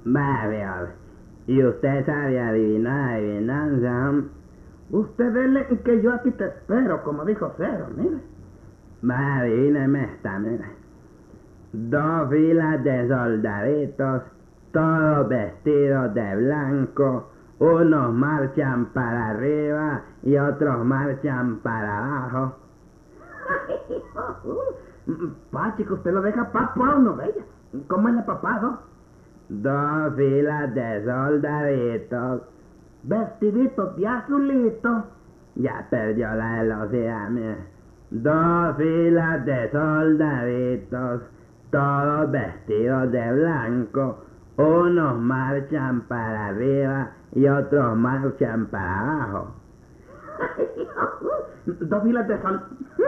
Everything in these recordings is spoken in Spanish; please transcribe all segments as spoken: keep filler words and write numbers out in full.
Va, veo. ¿Y usted sabe adivinar adivinanza? Usted dele que yo aquí te espero, como dijo Cero, mire. Va, adivíneme esta, mire. Dos filas de soldaditos, todos vestidos de blanco. Unos marchan para arriba y otros marchan para abajo. Pachi, que usted lo deja papá o no, bella. ¿Cómo es la papado? Dos filas de soldaditos, Vestiditos de azulito. ya perdió la velocidad, mire. Dos filas de soldaditos, todos vestidos de blanco. Unos marchan para arriba y otros marchan para abajo. Dos filas de sol.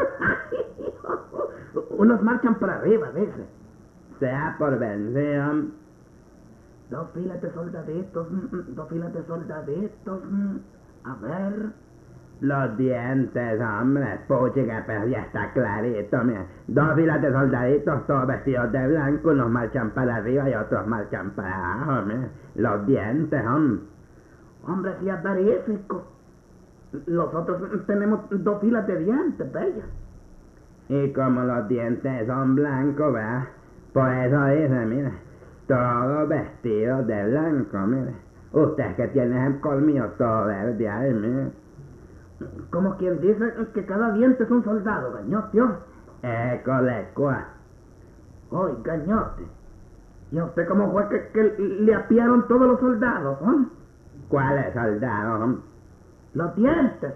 Unos marchan para arriba, dice. Sea por vencido. Dos filas de soldaditos, dos filas de soldaditos. A ver. Los dientes, hombre, puchica, pero ya está clarito, mira. Dos filas de soldaditos, todos vestidos de blanco, unos marchan para arriba y otros marchan para abajo, mira. Los dientes, hombre. Hombre, sí es verífico. Nosotros tenemos dos filas de dientes, bella. Y como los dientes son blancos, ¿verdad? Por eso dice, mire, todos vestidos de blanco, mire. Usted que tiene el colmillo todo verde ahí, mire. Como quien dice que cada diente es un soldado, gañote. École, cuá. Oy, gañote. ¿Y a usted cómo fue que, que le apiaron todos los soldados, eh? ¿Cuáles soldados? Los dientes.